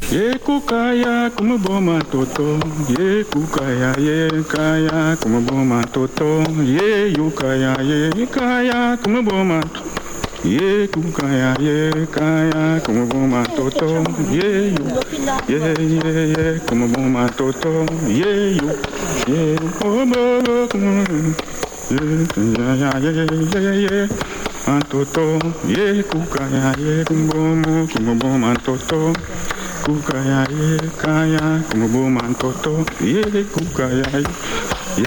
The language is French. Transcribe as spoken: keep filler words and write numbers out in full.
Ye kukaya como boma toto, ye kukaya ye kaya como boma toto, ye yukaya ye kaya como boma, ye kukaya ye kaya como boma toto, ye yu, ye ye ye como boma toto, ye yu, ye como como, ye ya ye ye ye ye, toto, ye kukaya ye como boma como boma toto. Kukaya ye kaya como boman toto ye kukaya